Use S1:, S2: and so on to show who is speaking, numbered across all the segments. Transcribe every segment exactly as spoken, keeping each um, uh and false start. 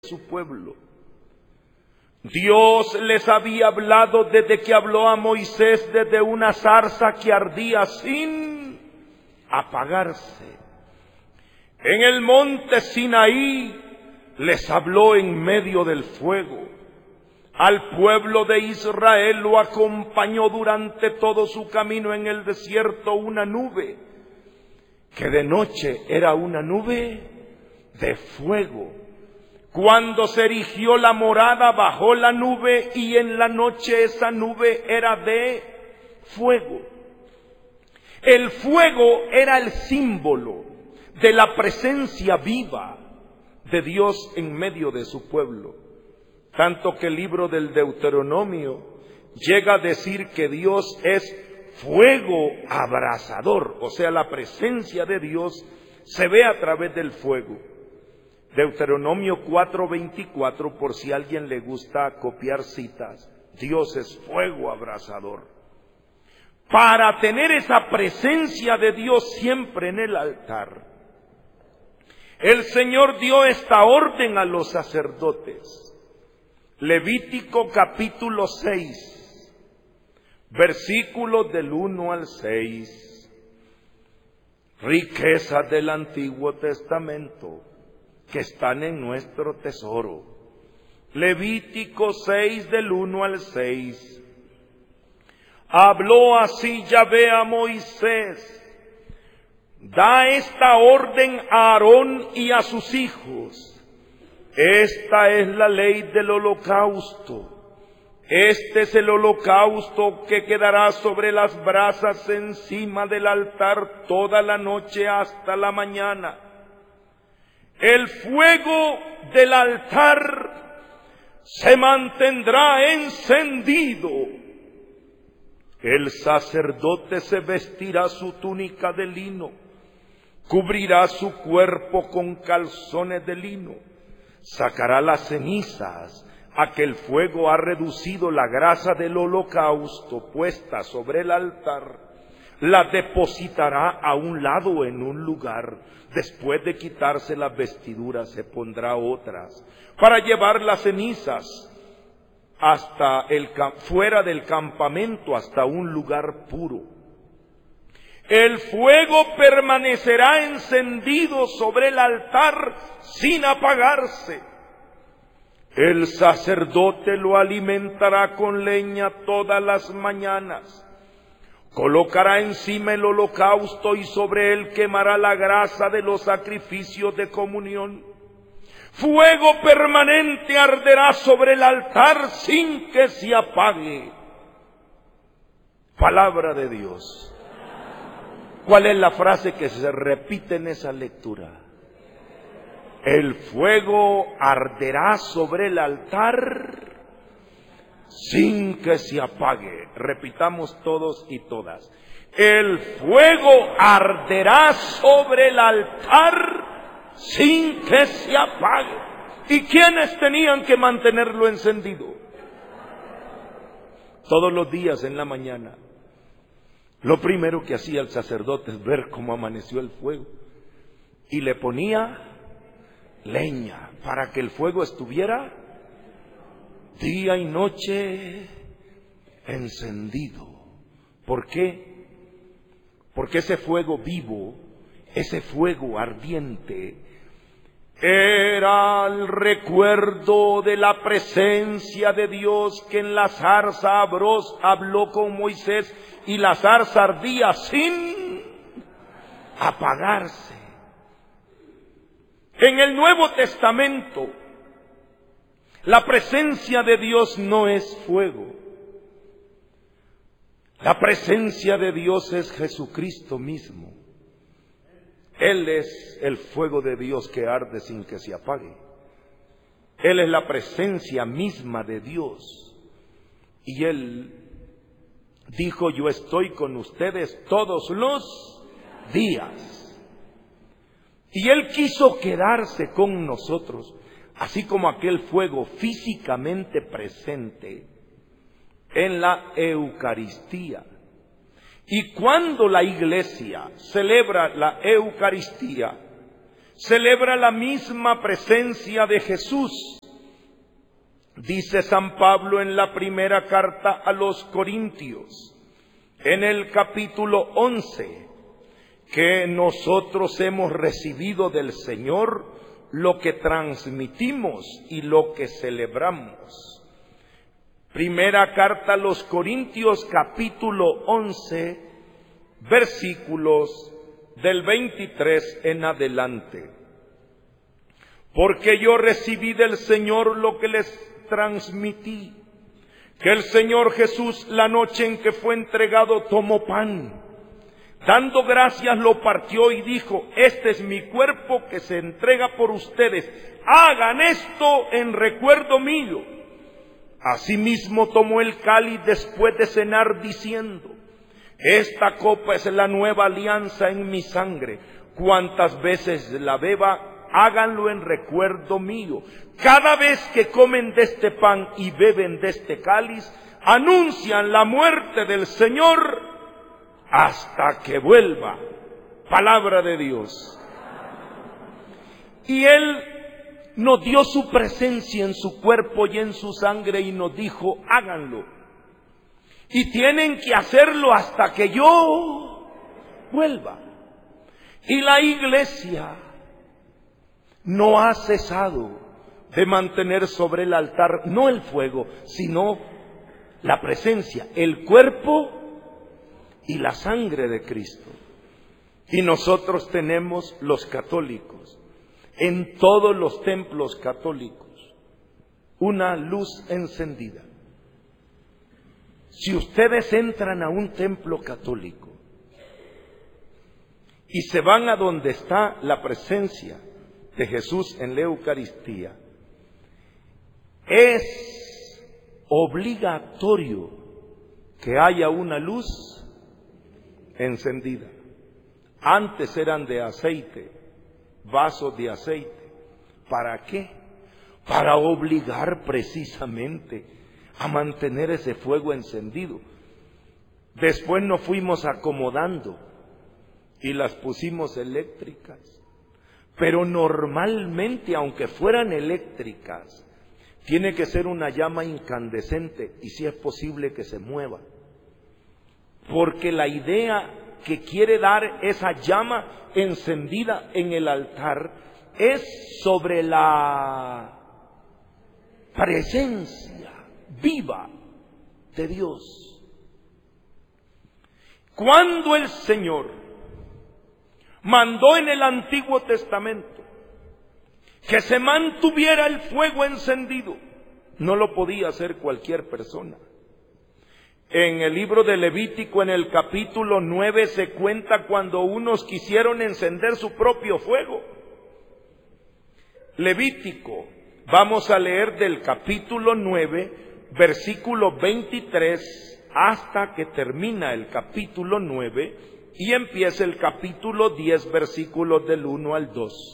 S1: su pueblo. Dios les había hablado desde que habló a Moisés desde una zarza que ardía sin apagarse. En el monte Sinaí les habló en medio del fuego. Al pueblo de Israel lo acompañó durante todo su camino en el desierto una nube, que de noche era una nube de fuego. Cuando se erigió la morada, bajó la nube y en la noche esa nube era de fuego. El fuego era el símbolo de la presencia viva de Dios en medio de su pueblo. Tanto que el libro del Deuteronomio llega a decir que Dios es fuego abrasador, o sea, la presencia de Dios se ve a través del fuego. Deuteronomio cuatro veinticuatro, por si a alguien le gusta copiar citas, Dios es fuego abrasador. Para tener esa presencia de Dios siempre en el altar, el Señor dio esta orden a los sacerdotes. Levítico capítulo seis, versículos del uno al seis. Riquezas del Antiguo Testamento que están en nuestro tesoro. Levítico seis del uno al seis. Habló así Yahvé a Moisés: da esta orden a Aarón y a sus hijos. Esta es la ley del holocausto. Este es el holocausto que quedará sobre las brasas encima del altar toda la noche hasta la mañana. El fuego del altar se mantendrá encendido. El sacerdote se vestirá su túnica de lino, cubrirá su cuerpo con calzones de lino, sacará las cenizas a que el fuego ha reducido la grasa del holocausto puesta sobre el altar, la depositará a un lado en un lugar. Después de quitarse las vestiduras se pondrá otras para llevar las cenizas hasta el fuera del campamento hasta un lugar puro. El fuego permanecerá encendido sobre el altar sin apagarse. El sacerdote lo alimentará con leña todas las mañanas. Colocará encima el holocausto y sobre él quemará la grasa de los sacrificios de comunión. Fuego permanente arderá sobre el altar sin que se apague. Palabra de Dios. ¿Cuál es la frase que se repite en esa lectura? El fuego arderá sobre el altar sin que se apague. Repitamos todos y todas. El fuego arderá sobre el altar sin que se apague. ¿Y quiénes tenían que mantenerlo encendido? Todos los días en la mañana. Lo primero que hacía el sacerdote es ver cómo amaneció el fuego. Y le ponía leña para que el fuego estuviera día y noche encendido. ¿Por qué? Porque ese fuego vivo, ese fuego ardiente, era el recuerdo de la presencia de Dios que en la zarza habló con Moisés, y la zarza ardía sin apagarse. En el Nuevo Testamento, la presencia de Dios no es fuego. La presencia de Dios es Jesucristo mismo. Él es el fuego de Dios que arde sin que se apague. Él es la presencia misma de Dios. Y Él dijo: yo estoy con ustedes todos los días. Y Él quiso quedarse con nosotros, así como aquel fuego físicamente presente en la Eucaristía. Y cuando la Iglesia celebra la Eucaristía, celebra la misma presencia de Jesús. Dice San Pablo en la primera carta a los Corintios, en el capítulo once, que nosotros hemos recibido del Señor lo que transmitimos y lo que celebramos. Primera carta a los Corintios, capítulo once, versículos del veintitrés en adelante. Porque yo recibí del Señor lo que les transmití, que el Señor Jesús, la noche en que fue entregado, tomó pan, dando gracias lo partió y dijo: este es mi cuerpo que se entrega por ustedes, hagan esto en recuerdo mío. Asimismo tomó el cáliz después de cenar, diciendo: esta copa es la nueva alianza en mi sangre, cuantas veces la beba, háganlo en recuerdo mío. Cada vez que comen de este pan y beben de este cáliz, anuncian la muerte del Señor hasta que vuelva. Palabra de Dios. Y Él nos dio su presencia en su cuerpo y en su sangre y nos dijo: háganlo. Y tienen que hacerlo hasta que yo vuelva. Y la iglesia no ha cesado de mantener sobre el altar no el fuego, sino la presencia, el cuerpo y la sangre de Cristo. Y nosotros tenemos, los católicos, en todos los templos católicos, una luz encendida. Si ustedes entran a un templo católico y se van a donde está la presencia de Jesús en la Eucaristía, es obligatorio que haya una luz encendida. Antes eran de aceite, vasos de aceite. ¿Para qué? Para obligar precisamente a mantener ese fuego encendido. Después nos fuimos acomodando y las pusimos eléctricas. Pero normalmente, aunque fueran eléctricas, tiene que ser una llama incandescente y si es posible que se mueva. Porque la idea que quiere dar esa llama encendida en el altar es sobre la presencia viva de Dios. Cuando el Señor mandó en el Antiguo Testamento que se mantuviera el fuego encendido, no lo podía hacer cualquier persona. En el libro de Levítico, en el capítulo nueve, se cuenta cuando unos quisieron encender su propio fuego. Levítico, vamos a leer del capítulo nueve, versículo veintitrés, hasta que termina el capítulo nueve y empieza el capítulo diez, versículos del uno al dos.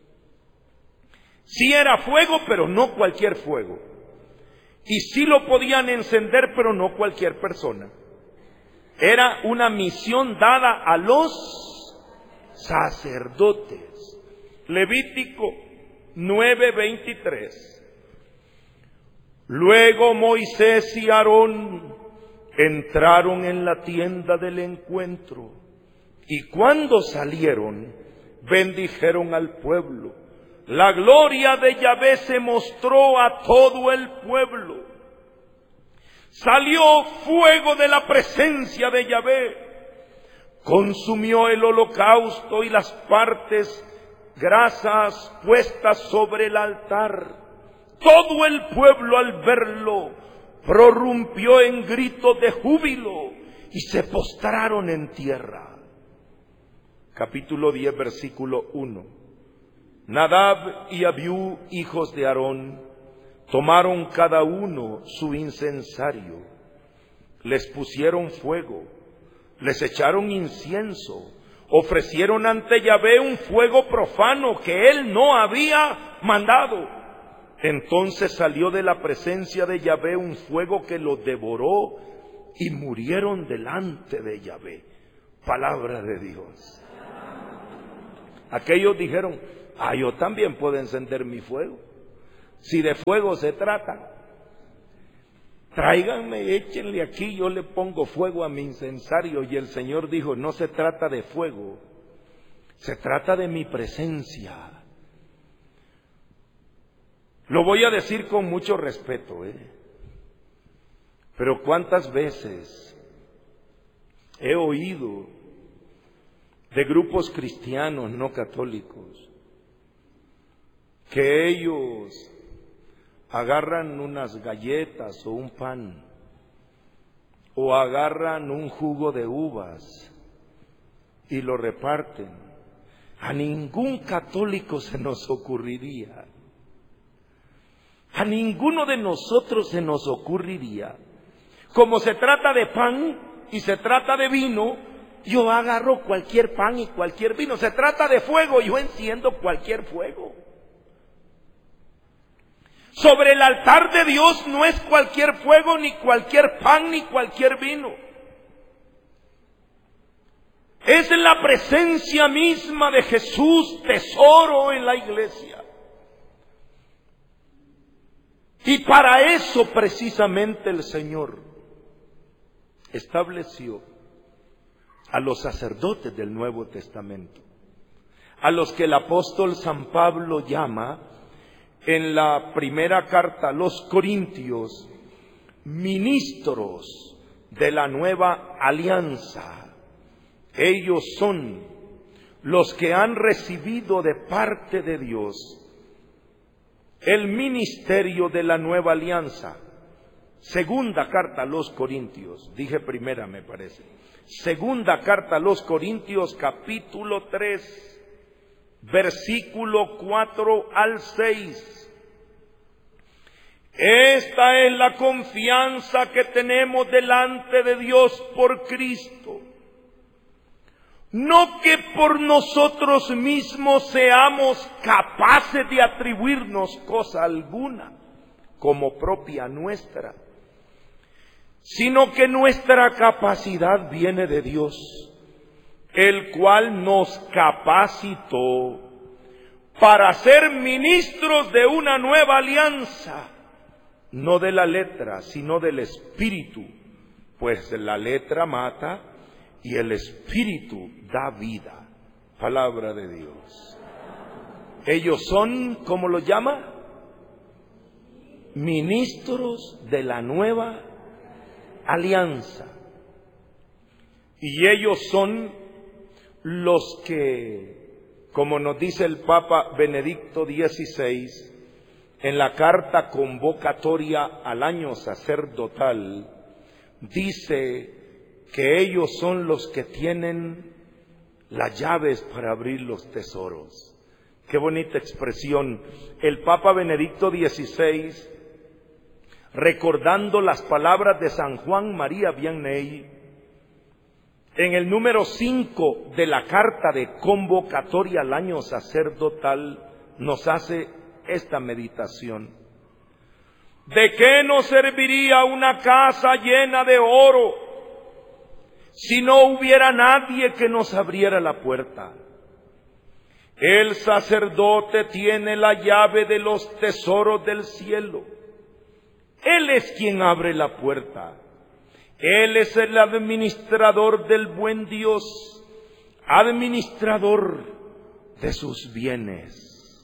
S1: Sí era fuego, pero no cualquier fuego. Y sí lo podían encender, pero no cualquier persona. Era una misión dada a los sacerdotes. Levítico nueve, veintitrés. Luego Moisés y Aarón entraron en la tienda del encuentro, y cuando salieron, bendijeron al pueblo. La gloria de Yahvé se mostró a todo el pueblo. Salió fuego de la presencia de Yahvé, consumió el holocausto y las partes grasas puestas sobre el altar. Todo el pueblo, al verlo, prorrumpió en gritos de júbilo y se postraron en tierra. Capítulo diez, versículo uno. Nadab y Abiú, hijos de Aarón, tomaron cada uno su incensario, les pusieron fuego, les echaron incienso, ofrecieron ante Yahvé un fuego profano que él no había mandado. Entonces salió de la presencia de Yahvé un fuego que los devoró y murieron delante de Yahvé. Palabra de Dios. Aquellos dijeron: Ah, yo también puedo encender mi fuego. Si de fuego se trata, tráiganme, échenle aquí, yo le pongo fuego a mi incensario. Y el Señor dijo, no se trata de fuego, se trata de mi presencia. Lo voy a decir con mucho respeto, ¿eh? Pero cuántas veces he oído de grupos cristianos no católicos que ellos agarran unas galletas o un pan o agarran un jugo de uvas y lo reparten. A ningún católico se nos ocurriría, a ninguno de nosotros se nos ocurriría. Como se trata de pan y se trata de vino, yo agarro cualquier pan y cualquier vino. Se trata de fuego, yo enciendo cualquier fuego. Sobre el altar de Dios no es cualquier fuego, ni cualquier pan, ni cualquier vino. Es la presencia misma de Jesús, tesoro en la iglesia. Y para eso precisamente el Señor estableció a los sacerdotes del Nuevo Testamento, a los que el apóstol San Pablo llama en la primera carta a los Corintios ministros de la nueva alianza. Ellos son los que han recibido de parte de Dios el ministerio de la nueva alianza. Segunda carta a los Corintios, dije primera me parece. Segunda carta a los Corintios, capítulo tres, versículo cuatro al seis. Esta es la confianza que tenemos delante de Dios por Cristo. No que por nosotros mismos seamos capaces de atribuirnos cosa alguna como propia nuestra, sino que nuestra capacidad viene de Dios, el cual nos capacitó para ser ministros de una nueva alianza, no de la letra, sino del Espíritu, pues la letra mata y el Espíritu da vida. Palabra de Dios. Ellos son, ¿cómo lo llama? Ministros de la nueva alianza. Y ellos son los que, como nos dice el Papa Benedicto dieciséis, en la carta convocatoria al año sacerdotal, dice que ellos son los que tienen las llaves para abrir los tesoros. Qué bonita expresión. El Papa Benedicto dieciséis, recordando las palabras de San Juan María Vianney, en el número cinco de la carta de convocatoria al año sacerdotal, nos hace esta meditación. ¿De qué nos serviría una casa llena de oro si no hubiera nadie que nos abriera la puerta? El sacerdote tiene la llave de los tesoros del cielo. Él es quien abre la puerta. Él es el administrador del buen Dios, administrador de sus bienes.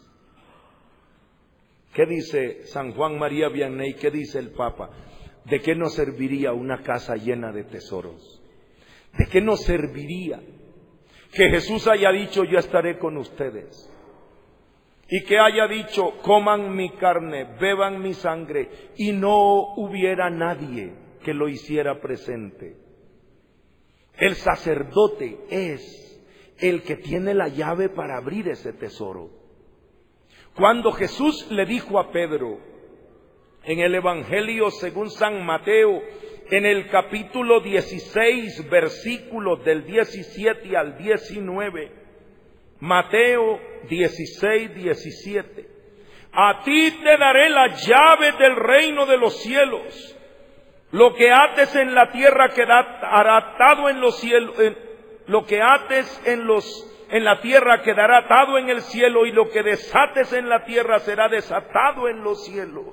S1: ¿Qué dice San Juan María Vianney? ¿Qué dice el Papa? ¿De qué nos serviría una casa llena de tesoros? ¿De qué nos serviría que Jesús haya dicho, yo estaré con ustedes? Y que haya dicho, coman mi carne, beban mi sangre, y no hubiera nadie que lo hiciera presente. El sacerdote es el que tiene la llave para abrir ese tesoro. Cuando Jesús le dijo a Pedro, en el Evangelio según San Mateo, en el capítulo dieciséis, versículos del diecisiete al diecinueve, Mateo dieciséis, diecisiete, a ti te daré las llaves del reino de los cielos. Lo que ates en la tierra quedará atado en los cielos, en, lo que ates en los en la tierra quedará atado en el cielo, y lo que desates en la tierra será desatado en los cielos.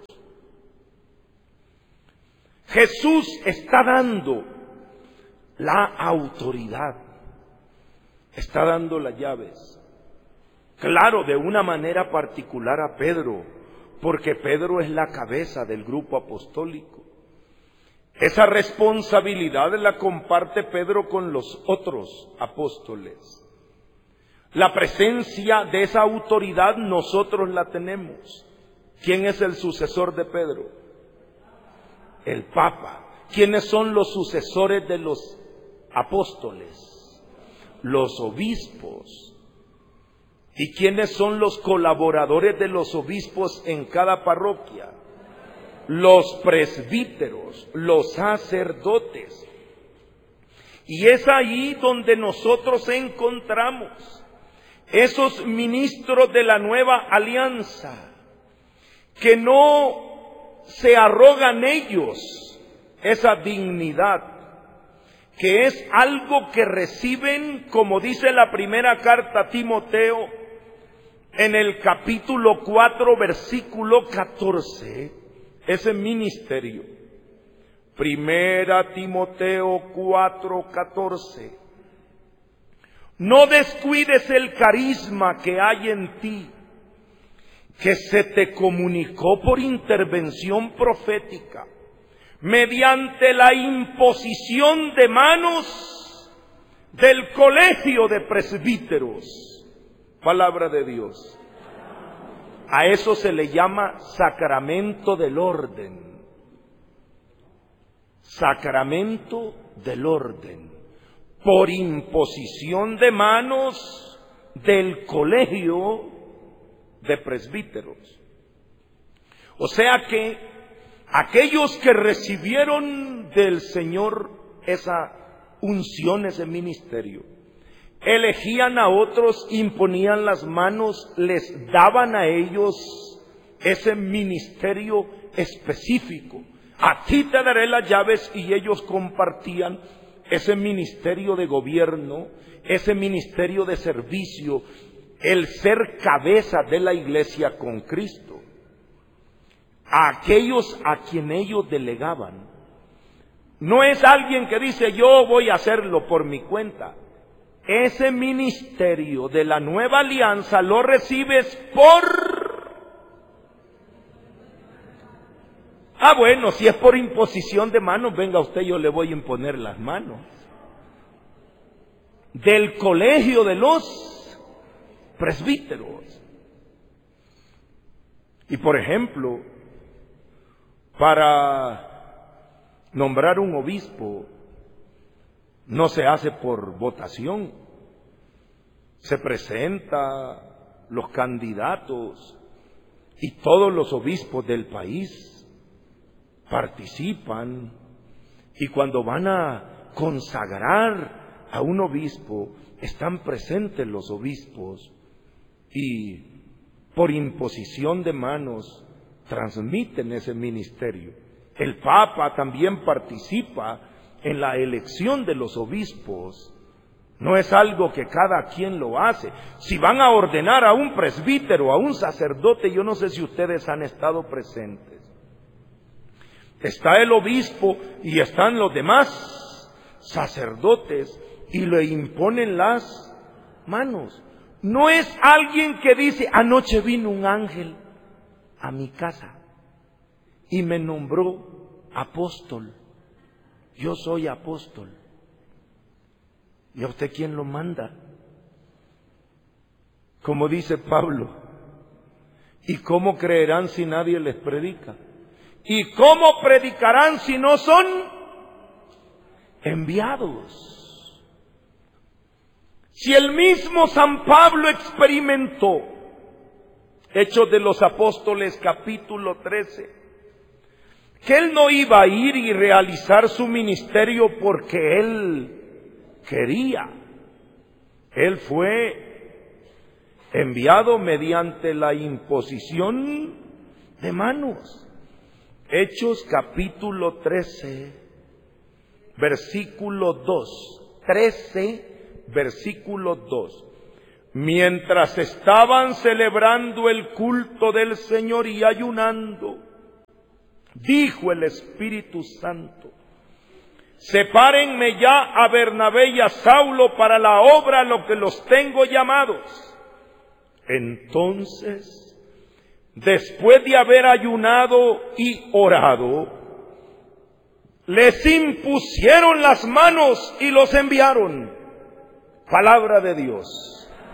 S1: Jesús está dando la autoridad, está dando las llaves. Claro, de una manera particular a Pedro, porque Pedro es la cabeza del grupo apostólico. Esa responsabilidad la comparte Pedro con los otros apóstoles. La presencia de esa autoridad nosotros la tenemos. ¿Quién es el sucesor de Pedro? El Papa. ¿Quiénes son los sucesores de los apóstoles? Los obispos. ¿Y quiénes son los colaboradores de los obispos en cada parroquia? Los presbíteros, los sacerdotes. Y es ahí donde nosotros encontramos esos ministros de la nueva alianza, que no se arrogan ellos esa dignidad, que es algo que reciben, como dice la primera carta a Timoteo, en el capítulo cuatro, versículo catorce, ese ministerio. Primera Timoteo cuatro, catorce. No descuides el carisma que hay en ti, que se te comunicó por intervención profética, mediante la imposición de manos del colegio de presbíteros. Palabra de Dios. A eso se le llama sacramento del orden. Sacramento del orden. Por imposición de manos del colegio de presbíteros. O sea que aquellos que recibieron del Señor esa unción, ese ministerio, elegían a otros, imponían las manos, les daban a ellos ese ministerio específico. A ti te daré las llaves, y ellos compartían ese ministerio de gobierno, ese ministerio de servicio, el ser cabeza de la iglesia con Cristo. A aquellos a quien ellos delegaban. No es alguien que dice yo voy a hacerlo por mi cuenta. Ese ministerio de la nueva alianza lo recibes por... Ah, bueno, si es por imposición de manos, venga usted, yo le voy a imponer las manos. Del colegio de los presbíteros. Y por ejemplo, para nombrar un obispo, no se hace por votación. Se presenta los candidatos y todos los obispos del país participan, y cuando van a consagrar a un obispo, están presentes los obispos y por imposición de manos transmiten ese ministerio. El Papa también participa en la elección de los obispos. No es algo que cada quien lo hace. Si van a ordenar a un presbítero, a un sacerdote, yo no sé si ustedes han estado presentes. Está el obispo y están los demás sacerdotes y le imponen las manos. No es alguien que dice, anoche vino un ángel a mi casa y me nombró apóstol. Yo soy apóstol. ¿Y a usted quién lo manda? Como dice Pablo, ¿y cómo creerán si nadie les predica? ¿Y cómo predicarán si no son enviados? Si el mismo San Pablo experimentó, Hechos de los Apóstoles capítulo trece, que él no iba a ir y realizar su ministerio porque él quería. Él fue enviado mediante la imposición de manos. Hechos capítulo trece, versículo dos. trece, versículo dos. mientras estaban celebrando el culto del Señor y ayunando, dijo el Espíritu Santo: sepárenme ya a Bernabé y a Saulo para la obra a lo que los tengo llamados. Entonces, después de haber ayunado y orado, les impusieron las manos y los enviaron. Palabra de Dios.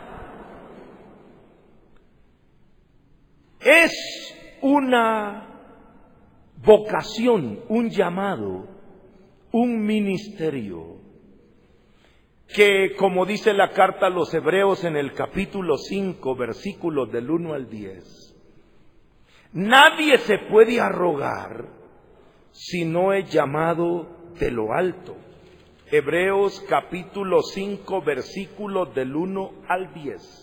S1: Es una vocación, un llamado, un ministerio que, como dice la carta a los Hebreos en el capítulo cinco, versículos del uno al diez, nadie se puede arrogar si no es llamado de lo alto. Hebreos capítulo cinco, versículos del uno al diez.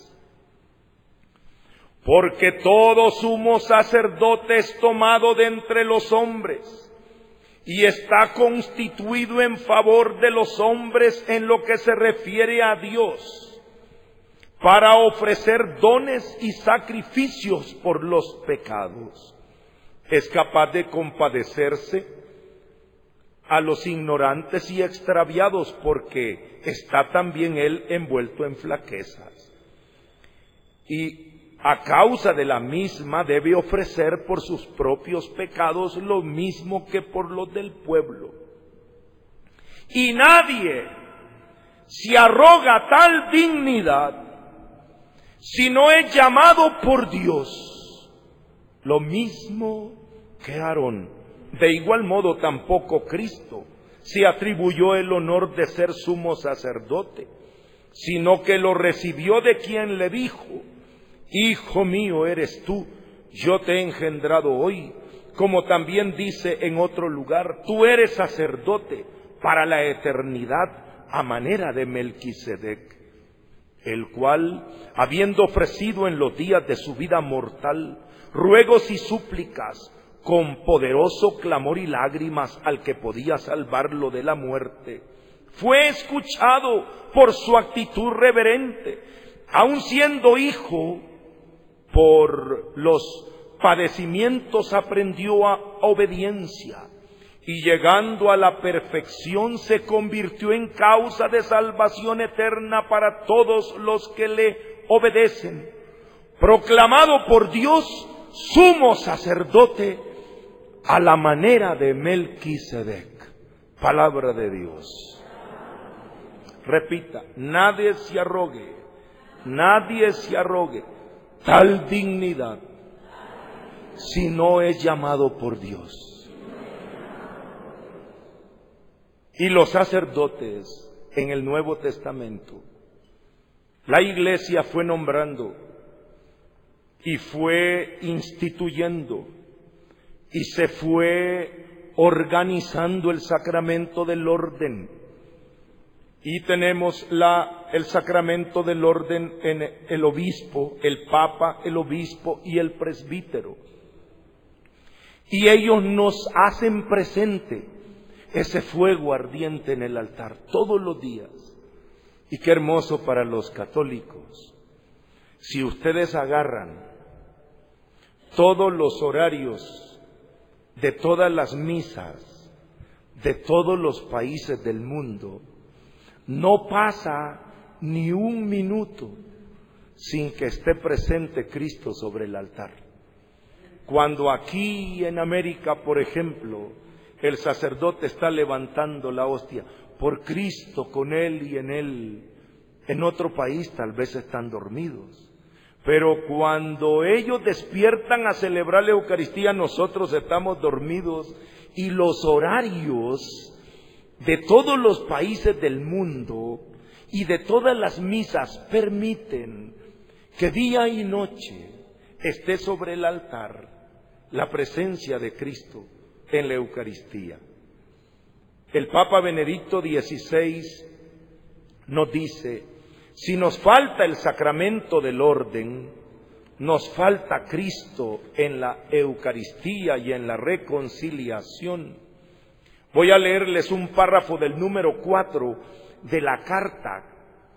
S1: Porque todo sumo sacerdote es tomado de entre los hombres y está constituido en favor de los hombres en lo que se refiere a Dios, para ofrecer dones y sacrificios por los pecados. Es capaz de compadecerse a los ignorantes y extraviados, porque está también él envuelto en flaquezas. Y a causa de la misma debe ofrecer por sus propios pecados lo mismo que por los del pueblo. Y nadie se arroga tal dignidad si no es llamado por Dios, lo mismo que Aarón. De igual modo tampoco Cristo se atribuyó el honor de ser sumo sacerdote, sino que lo recibió de quien le dijo: Hijo mío eres tú, yo te he engendrado hoy. Como también dice en otro lugar: tú eres sacerdote para la eternidad a manera de Melquisedec, el cual, habiendo ofrecido en los días de su vida mortal ruegos y súplicas con poderoso clamor y lágrimas al que podía salvarlo de la muerte, fue escuchado por su actitud reverente. Aun siendo hijo, por los padecimientos aprendió a obediencia, y llegando a la perfección se convirtió en causa de salvación eterna para todos los que le obedecen, proclamado por Dios sumo sacerdote a la manera de Melquisedec. Palabra de Dios. Repita: nadie se arrogue, nadie se arrogue tal dignidad si no es llamado por Dios. Y los sacerdotes en el Nuevo Testamento, la Iglesia fue nombrando y fue instituyendo y se fue organizando el sacramento del orden. Y tenemos la, el sacramento del orden en el obispo, el papa, el obispo y el presbítero. Y ellos nos hacen presente ese fuego ardiente en el altar todos los días. Y qué hermoso para los católicos. Si ustedes agarran todos los horarios de todas las misas de todos los países del mundo, no pasa ni un minuto sin que esté presente Cristo sobre el altar. Cuando aquí en América, por ejemplo, el sacerdote está levantando la hostia, por Cristo, con Él y en Él. En otro país tal vez están dormidos. Pero cuando ellos despiertan a celebrar la Eucaristía, nosotros estamos dormidos, y los horarios de todos los países del mundo y de todas las misas permiten que día y noche esté sobre el altar la presencia de Cristo en la Eucaristía. El Papa Benedicto dieciséis nos dice: si nos falta el sacramento del orden, nos falta Cristo en la Eucaristía y en la reconciliación. Voy a leerles un párrafo del número cuatro de la carta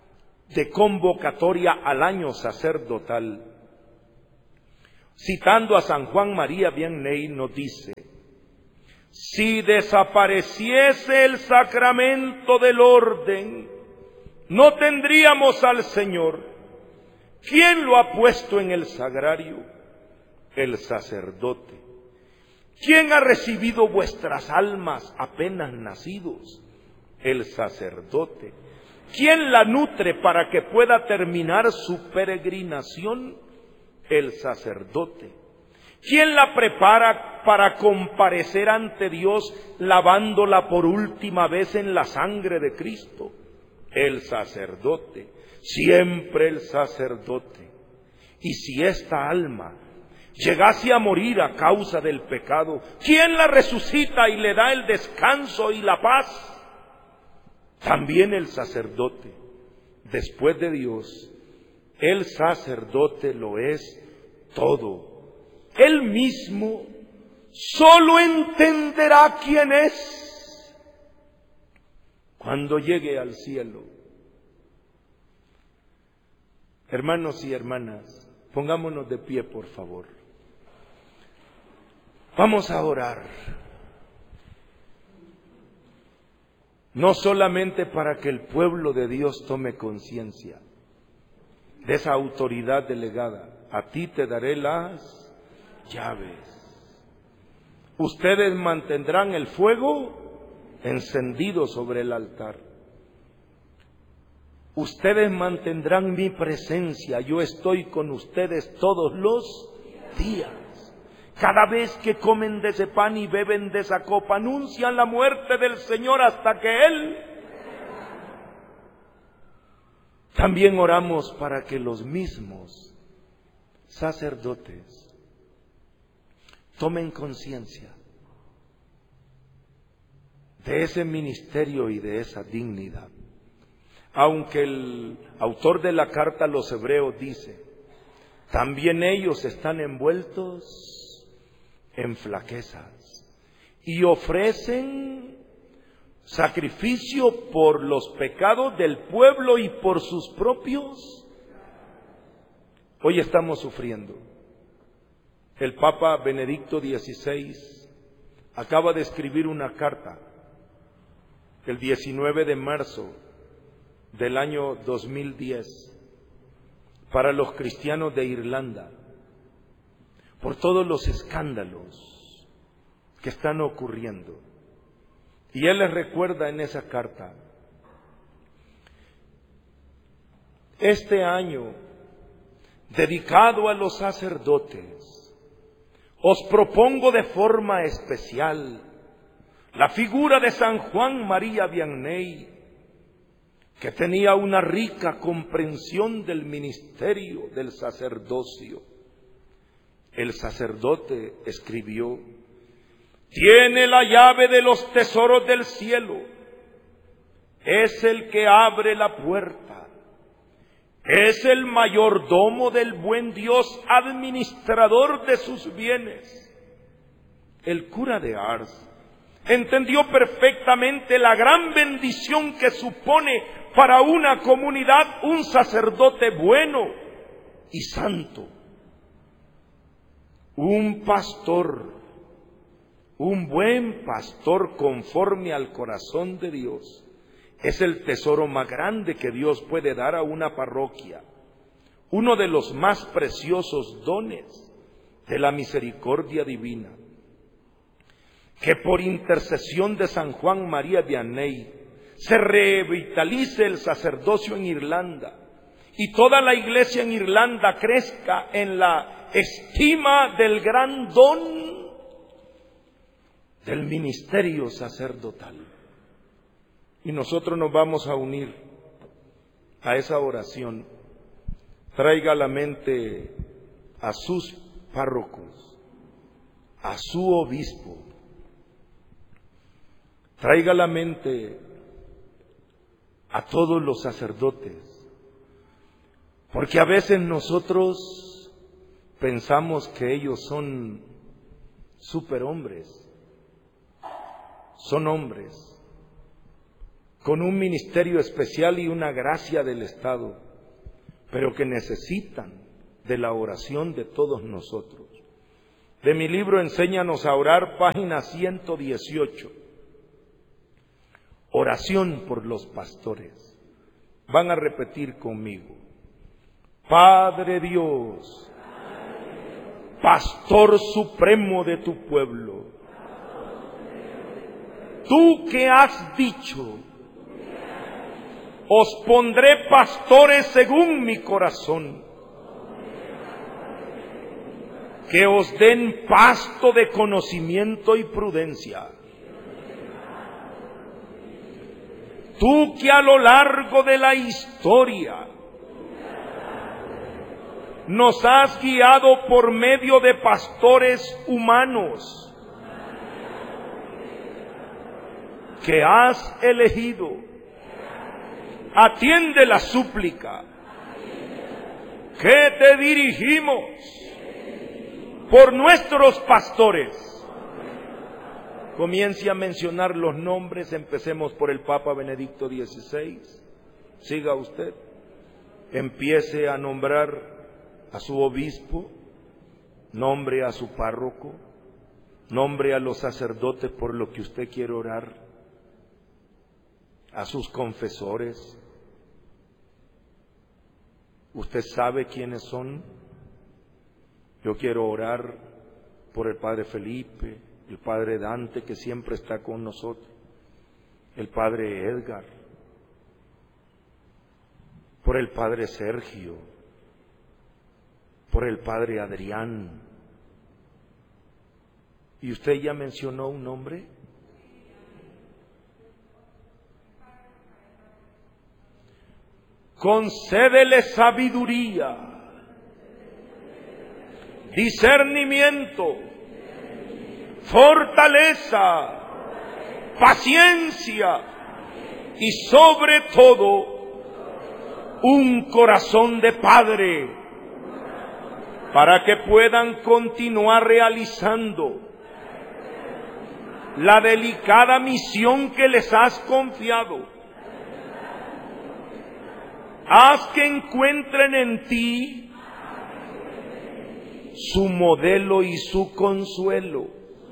S1: de convocatoria al año sacerdotal, citando a San Juan María Vianney, nos dice: si desapareciese el sacramento del orden, no tendríamos al Señor. ¿Quién lo ha puesto en el sagrario? El sacerdote. ¿Quién ha recibido vuestras almas apenas nacidos? El sacerdote. ¿Quién la nutre para que pueda terminar su peregrinación? El sacerdote. ¿Quién la prepara para comparecer ante Dios lavándola por última vez en la sangre de Cristo? El sacerdote. Siempre el sacerdote. Y si esta alma llegase a morir a causa del pecado, ¿quién la resucita y le da el descanso y la paz? También el sacerdote. Después de Dios, el sacerdote lo es todo. Él mismo solo entenderá quién es cuando llegue al cielo. Hermanos y hermanas, pongámonos de pie, por favor. Vamos a orar. No solamente para que el pueblo de Dios tome conciencia de esa autoridad delegada. A ti te daré las llaves. Ustedes mantendrán el fuego encendido sobre el altar. Ustedes mantendrán mi presencia. Yo estoy con ustedes todos los días. Cada vez que comen de ese pan y beben de esa copa, anuncian la muerte del Señor hasta que Él. También oramos para que los mismos sacerdotes tomen conciencia de ese ministerio y de esa dignidad. Aunque el autor de la carta a los hebreos dice, también ellos están envueltos en flaquezas y ofrecen sacrificio por los pecados del pueblo y por sus propios. Hoy estamos sufriendo. El Papa Benedicto dieciséis acaba de escribir una carta el diecinueve de marzo del año dos mil diez para los cristianos de Irlanda por todos los escándalos que están ocurriendo. Y él les recuerda en esa carta: este año dedicado a los sacerdotes, os propongo de forma especial la figura de San Juan María Vianney, que tenía una rica comprensión del ministerio del sacerdocio. El sacerdote escribió: tiene la llave de los tesoros del cielo, es el que abre la puerta, es el mayordomo del buen Dios, administrador de sus bienes. El cura de Ars entendió perfectamente la gran bendición que supone para una comunidad un sacerdote bueno y santo. Un pastor, un buen pastor conforme al corazón de Dios, es el tesoro más grande que Dios puede dar a una parroquia, uno de los más preciosos dones de la misericordia divina. Que por intercesión de San Juan María Vianney se revitalice el sacerdocio en Irlanda y toda la iglesia en Irlanda crezca en la estima del gran don del ministerio sacerdotal. Y nosotros nos vamos a unir a esa oración. Traiga a la mente a sus párrocos, a su obispo. Traiga a la mente a todos los sacerdotes, porque a veces nosotros pensamos que ellos son superhombres, son hombres con un ministerio especial y una gracia del Estado, pero que necesitan de la oración de todos nosotros. De mi libro Enséñanos a orar, página ciento dieciocho. Oración por los pastores. Van a repetir conmigo. Padre Dios, Pastor supremo de tu pueblo, tú que has dicho, os pondré pastores según mi corazón, que os den pasto de conocimiento y prudencia. Tú que a lo largo de la historia nos has guiado por medio de pastores humanos que has elegido, atiende la súplica que te dirigimos por nuestros pastores. Comience a mencionar los nombres. Empecemos por el Papa Benedicto dieciséis. Siga usted. Empiece a nombrar a su obispo, nombre a su párroco, nombre a los sacerdotes por lo que usted quiere orar, a sus confesores. ¿Usted sabe quiénes son? Yo quiero orar por el Padre Felipe, el Padre Dante, que siempre está con nosotros, el Padre Edgar, por el Padre Sergio, por el Padre Adrián. ¿Y usted ya mencionó un nombre? Concédele sabiduría, discernimiento, fortaleza, paciencia y sobre todo un corazón de padre, para que puedan continuar realizando la delicada misión que les has confiado. Haz que encuentren en ti su modelo y su consuelo,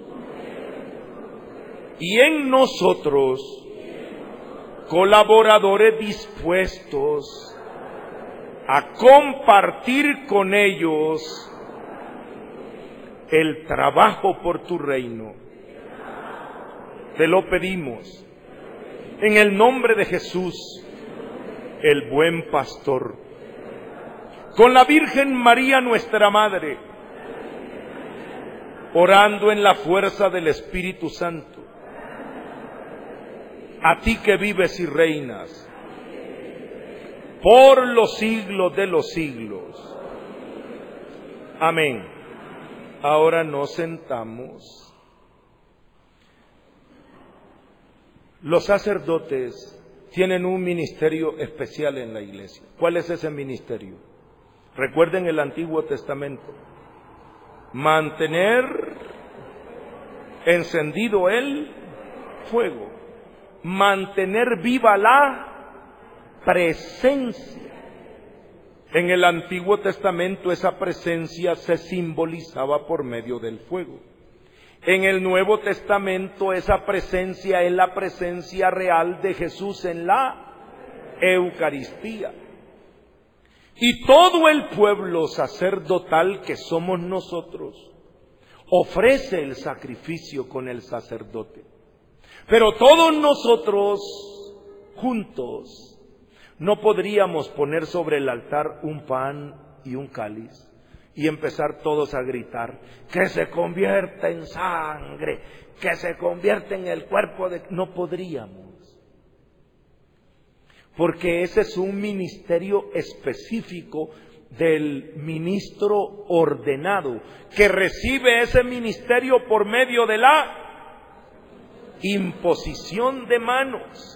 S1: y en nosotros colaboradores dispuestos a compartir con ellos el trabajo por tu reino. Te lo pedimos en el nombre de Jesús, el buen pastor, con la Virgen María nuestra Madre, orando en la fuerza del Espíritu Santo, a ti que vives y reinas por los siglos de los siglos. Amén. Ahora nos sentamos. Los sacerdotes tienen un ministerio especial en la iglesia. ¿Cuál es ese ministerio? Recuerden el Antiguo Testamento. Mantener encendido el fuego. Mantener viva la presencia. En el Antiguo Testamento esa presencia se simbolizaba por medio del fuego. En el Nuevo Testamento esa presencia es la presencia real de Jesús en la Eucaristía. Y todo el pueblo sacerdotal que somos nosotros ofrece el sacrificio con el sacerdote. Pero todos nosotros juntos no podríamos poner sobre el altar un pan y un cáliz y empezar todos a gritar, que se convierta en sangre, que se convierta en el cuerpo de... No podríamos, porque ese es un ministerio específico del ministro ordenado, que recibe ese ministerio por medio de la imposición de manos.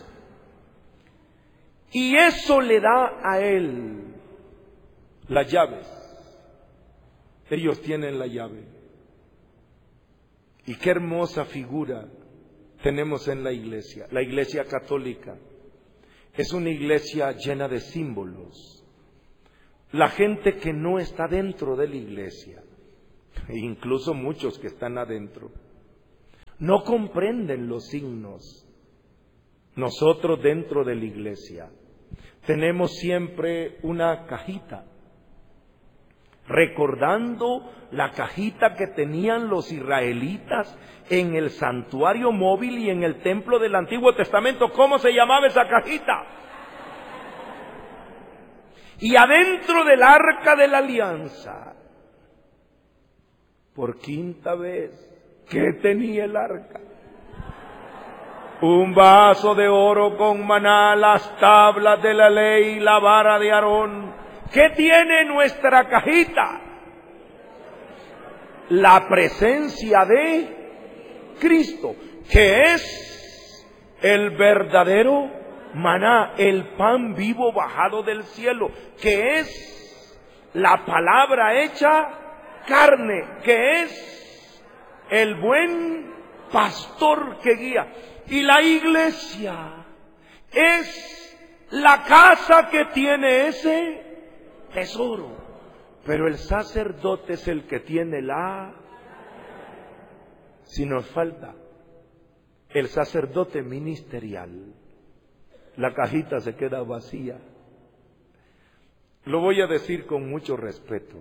S1: Y eso le da a él las llaves. Ellos tienen la llave. Y qué hermosa figura tenemos en la iglesia, la iglesia católica. Es una iglesia llena de símbolos. La gente que no está dentro de la iglesia, e incluso muchos que están adentro, no comprenden los signos. Nosotros dentro de la iglesia tenemos siempre una cajita, recordando la cajita que tenían los israelitas en el santuario móvil y en el templo del Antiguo Testamento. ¿Cómo se llamaba esa cajita? Y adentro del arca de la alianza, por quinta vez, ¿qué tenía el arca? Un vaso de oro con maná, las tablas de la ley, la vara de Aarón. ¿Qué tiene nuestra cajita? La presencia de Cristo, que es el verdadero maná, el pan vivo bajado del cielo, que es la palabra hecha carne, que es el buen pastor que guía. Y la iglesia es la casa que tiene ese tesoro. Pero el sacerdote es el que tiene la... Si nos falta el sacerdote ministerial, la cajita se queda vacía. Lo voy a decir con mucho respeto.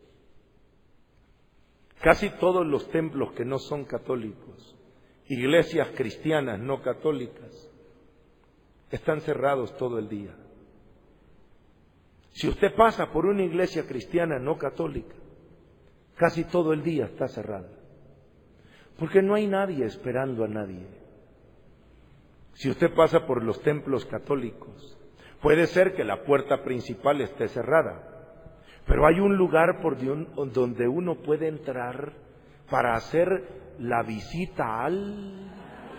S1: Casi todos los templos que no son católicos, iglesias cristianas no católicas, están cerrados todo el día. Si usted pasa por una iglesia cristiana no católica, casi todo el día está cerrada, porque no hay nadie esperando a nadie. Si usted pasa por los templos católicos, puede ser que la puerta principal esté cerrada, pero hay un lugar por donde uno puede entrar para hacer la visita al...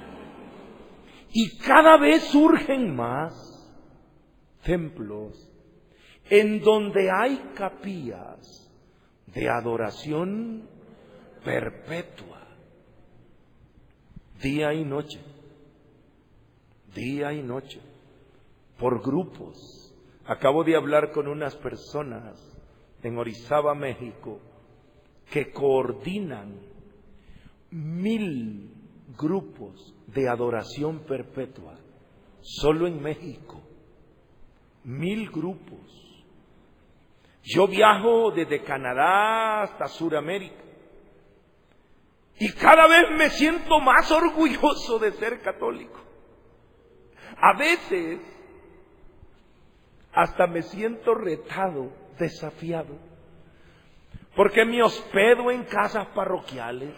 S1: Y cada vez surgen más templos en donde hay capillas de adoración perpetua, día y noche, día y noche, por grupos. Acabo de hablar con unas personas en Orizaba, México, que coordinan mil grupos de adoración perpetua, solo en México, mil grupos. Yo viajo desde Canadá hasta Sudamérica y cada vez me siento más orgulloso de ser católico. A veces hasta me siento retado, desafiado, porque me hospedo en casas parroquiales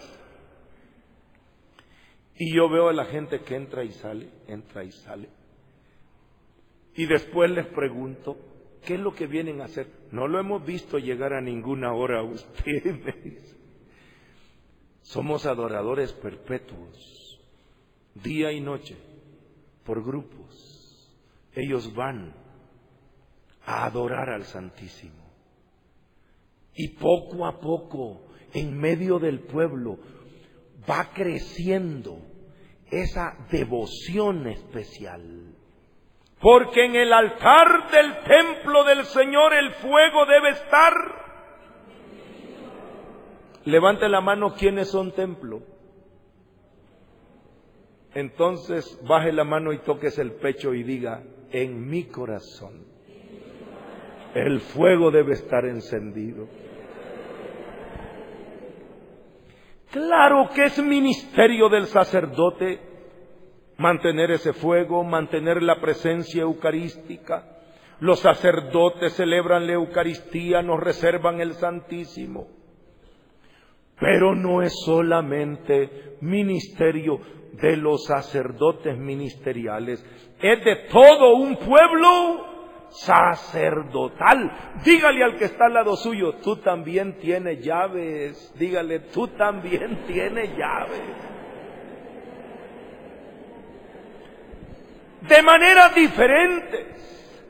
S1: y yo veo a la gente que entra y sale, entra y sale. Y después les pregunto, ¿qué es lo que vienen a hacer? No lo hemos visto llegar a ninguna hora a usted, me dice. Somos adoradores perpetuos, día y noche, por grupos. Ellos van a adorar al Santísimo. Y poco a poco, en medio del pueblo, va creciendo esa devoción especial. Porque en el altar del templo del Señor el fuego debe estar. Levante la mano, ¿quiénes son templo? Entonces baje la mano y toques el pecho y diga, en mi corazón el fuego debe estar encendido. Claro que es ministerio del sacerdote mantener ese fuego, mantener la presencia eucarística. Los sacerdotes celebran la Eucaristía, nos reservan el Santísimo. Pero no es solamente ministerio de los sacerdotes ministeriales, es de todo un pueblo sacerdotal. Dígale al que está al lado suyo, tú también tienes llaves. Dígale, tú también tienes llaves. De maneras diferentes,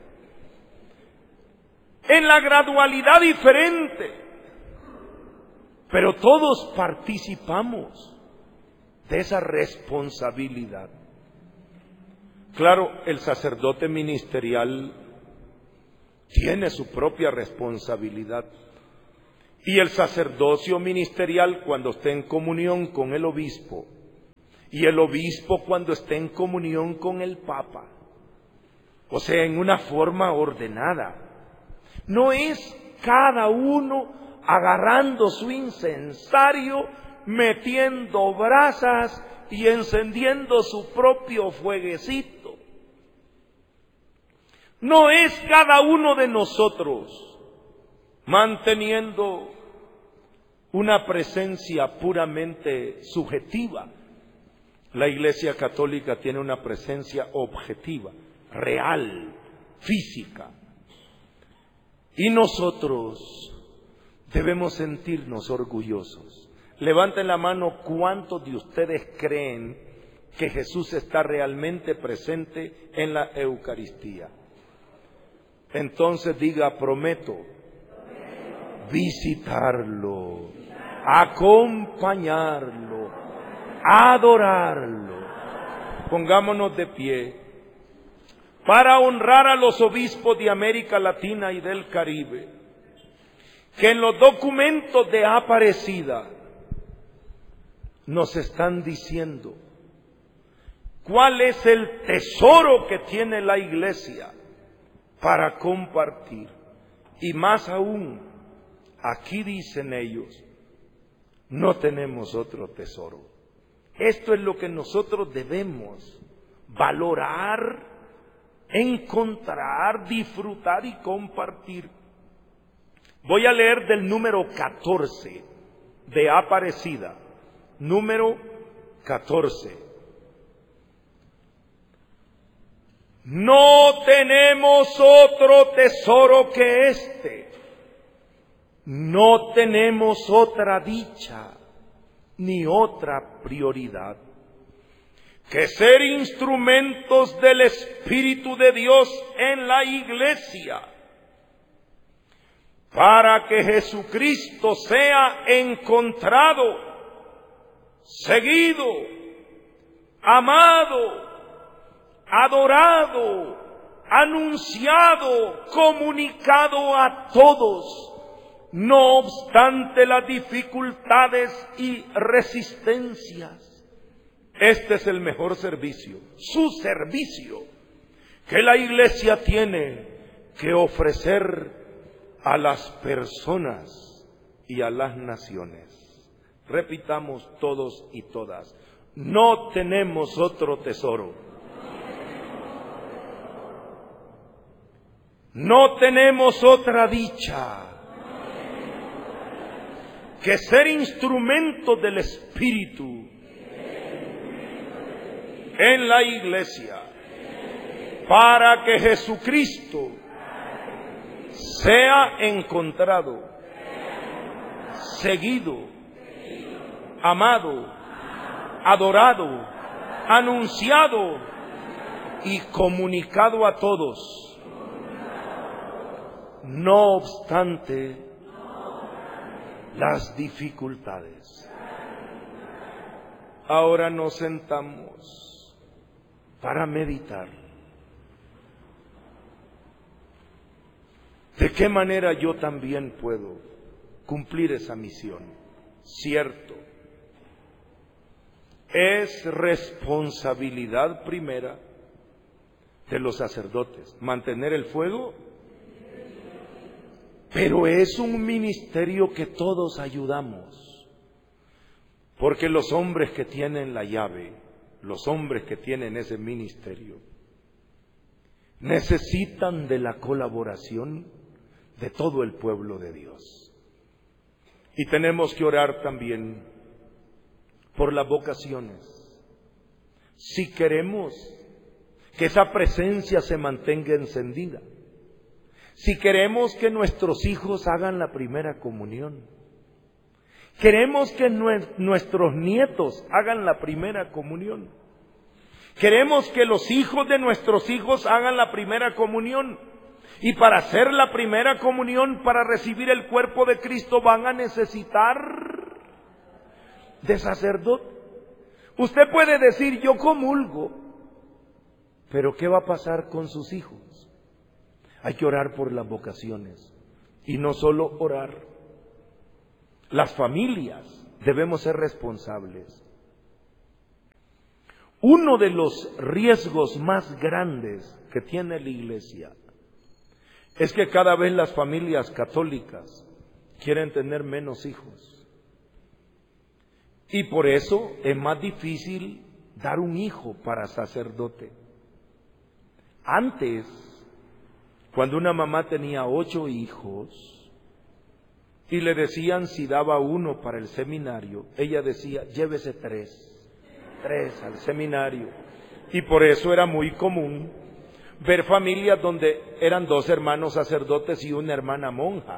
S1: en la gradualidad diferente, pero todos participamos de esa responsabilidad. Claro, el sacerdote ministerial tiene su propia responsabilidad. Y el sacerdocio ministerial cuando esté en comunión con el obispo, y el obispo cuando esté en comunión con el papa, o sea, en una forma ordenada. No es cada uno agarrando su incensario, metiendo brasas y encendiendo su propio fueguecito. No es cada uno de nosotros manteniendo una presencia puramente subjetiva. La Iglesia Católica tiene una presencia objetiva, real, física. Y nosotros debemos sentirnos orgullosos. Levanten la mano, ¿cuántos de ustedes creen que Jesús está realmente presente en la Eucaristía? Entonces diga, prometo visitarlo, acompañarlo, adorarlo. Pongámonos de pie para honrar a los obispos de América Latina y del Caribe, que en los documentos de Aparecida nos están diciendo cuál es el tesoro que tiene la Iglesia para compartir. Y más aún, aquí dicen ellos, no tenemos otro tesoro. Esto es lo que nosotros debemos valorar, encontrar, disfrutar y compartir. Voy a leer del número catorce de Aparecida. Número catorce. No tenemos otro tesoro que este. No tenemos otra dicha ni otra prioridad que ser instrumentos del Espíritu de Dios en la Iglesia, para que Jesucristo sea encontrado, seguido, amado, adorado, anunciado, comunicado a todos, no obstante las dificultades y resistencias. Este es el mejor servicio, su servicio, que la Iglesia tiene que ofrecer a las personas y a las naciones. Repitamos todos y todas, no tenemos otro tesoro. No tenemos otra dicha que ser instrumento del Espíritu en la Iglesia, para que Jesucristo sea encontrado, seguido, amado, adorado, anunciado y comunicado a todos, no obstante las dificultades. Ahora nos sentamos para meditar. ¿De qué manera yo también puedo cumplir esa misión? Cierto, es responsabilidad primera de los sacerdotes mantener el fuego, pero es un ministerio que todos ayudamos, porque los hombres que tienen la llave, los hombres que tienen ese ministerio, necesitan de la colaboración de todo el pueblo de Dios. Y tenemos que orar también por las vocaciones. Si queremos que esa presencia se mantenga encendida, si queremos que nuestros hijos hagan la primera comunión, queremos que nuestros nietos hagan la primera comunión, queremos que los hijos de nuestros hijos hagan la primera comunión, y para hacer la primera comunión, para recibir el cuerpo de Cristo, van a necesitar de sacerdote. Usted puede decir, yo comulgo, Pero ¿qué va a pasar con sus hijos? Hay que orar por las vocaciones. Y no solo orar. Las familias debemos ser responsables. Uno de los riesgos más grandes que tiene la Iglesia es que cada vez las familias católicas quieren tener menos hijos. Y por eso es más difícil dar un hijo para sacerdote. Antes, cuando una mamá tenía ocho hijos y le decían si daba uno para el seminario, ella decía, llévese tres, tres al seminario. Y por eso era muy común ver familias donde eran dos hermanos sacerdotes y una hermana monja.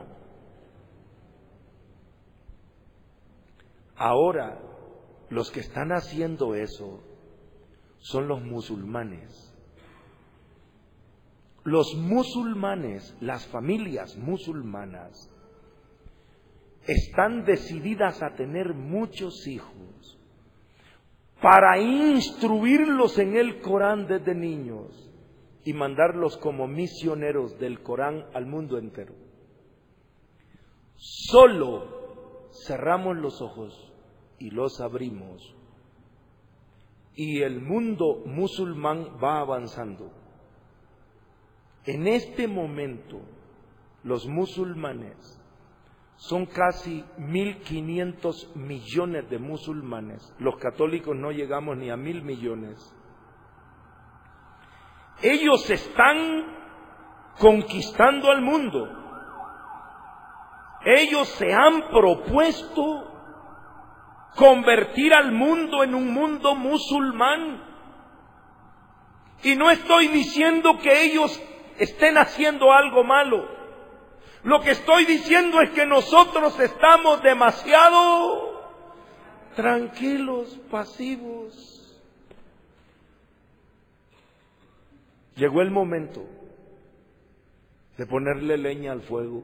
S1: Ahora, los que están haciendo eso son los musulmanes. Los musulmanes, las familias musulmanas, están decididas a tener muchos hijos para instruirlos en el Corán desde niños y mandarlos como misioneros del Corán al mundo entero. Solo cerramos los ojos y los abrimos y el mundo musulmán va avanzando. En este momento, los musulmanes son casi mil quinientos millones de musulmanes. Los católicos no llegamos ni a mil millones. Ellos están conquistando al mundo. Ellos se han propuesto convertir al mundo en un mundo musulmán. Y no estoy diciendo que ellos estén haciendo algo malo. Lo que estoy diciendo es que nosotros estamos demasiado tranquilos, pasivos. Llegó el momento de ponerle leña al fuego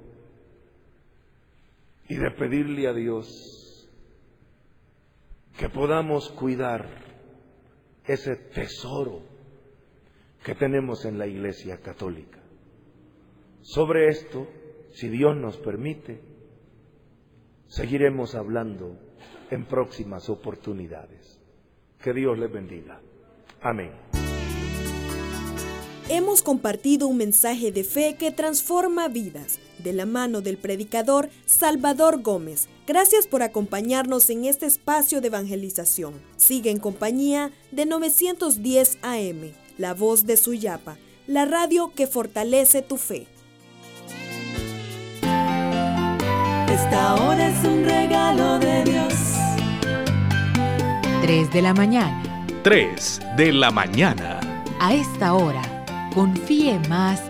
S1: y de pedirle a Dios que podamos cuidar ese tesoro que tenemos en la Iglesia Católica. Sobre esto, si Dios nos permite, seguiremos hablando en próximas oportunidades. Que Dios les bendiga. Amén.
S2: Hemos compartido un mensaje de fe que transforma vidas, de la mano del predicador Salvador Gómez. Gracias por acompañarnos en este espacio de evangelización. Sigue en compañía de novecientos diez A M, La Voz de Suyapa, la radio que fortalece tu fe.
S3: Esta hora es un regalo de Dios.
S4: tres de la mañana.
S5: tres de la mañana.
S4: A esta hora, confíe más